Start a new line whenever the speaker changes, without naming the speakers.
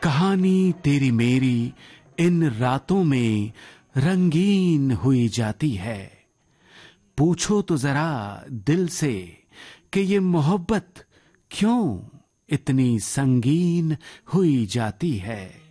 कहानी तेरी मेरी इन रातों में रंगीन हुई जाती है। पूछो तो जरा दिल से कि ये मोहब्बत क्यों इतनी संगीन हुई जाती है।